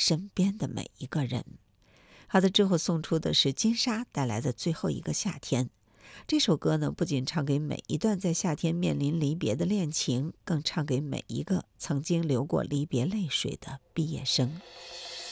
身边的每一个人。好的，之后送出的是金莎带来的最后一个夏天。这首歌呢，不仅唱给每一段在夏天面临离别的恋情，更唱给每一个曾经流过离别泪水的毕业生。